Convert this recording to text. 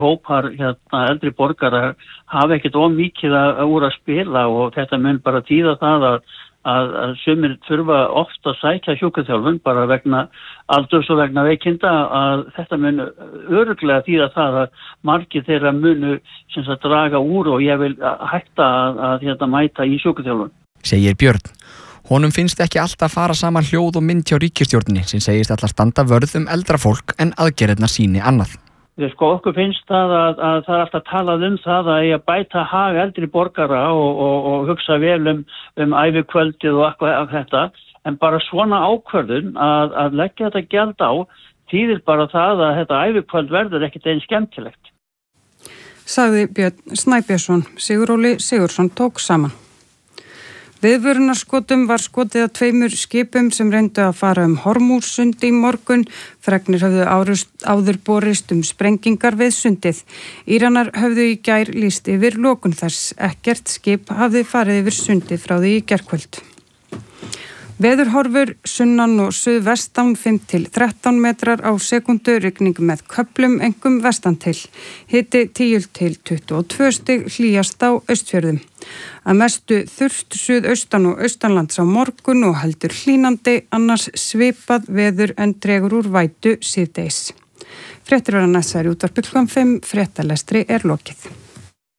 hópar eldri borgara hafa ekkert of mikið úr að spila og þetta mun bara þýða það að sumir þurfa oft að sækja sjúkraþjálfun bara vegna aldurs og vegna veikinda að þetta mun örugglega þýða það að margir þeirra munu sem sagt draga úr og ég vil hætta að mæta í sjúkraþjálfun. Segir Björn. Honum finnst ekki alltaf fara saman hljóð og mynd hjá ríkisstjórninni sem segist alltaf standa vörð eldra fólk en aðgerðirnar sýni annað. Okkur finnst það að það er alltaf talað það að ég bæta hag eldri borgara og hugsa vel ævikvöldið og eitthvað þetta, en bara svona ákvörðun að leggja þetta gjald á þýðir bara það að þetta ævikvöld verður ekkert eins skemmtilegt. Sagði Björn Snæbjörnsson. Siguróli Sigurðsson tók saman. Viðvörunarskotum var skotið að 2 skipum sem reyndu að fara Hormúzsund í morgun. Fregnir höfðu áður borist sprengingar við sundið. Íranar höfðu í gær lýst yfir lokun þess. Ekkert skip hafði farið yfir sundið frá því í gærkvöld. Veðurhorfur sunnan og suðvestan 5 til 13 metrar á sekundu, rigning með köflum, einkum vestan til. Hiti 10 til 22 stig, hlýjast á Austfjörðum. Að mestu þurrt suðaustan og austanlands á morgun og heldur hlýnandi, annars svipað veður en dregur úr vætu síðdegis. Fréttir verða næst í útvarpi klukkan 5, fréttalestri er lokið.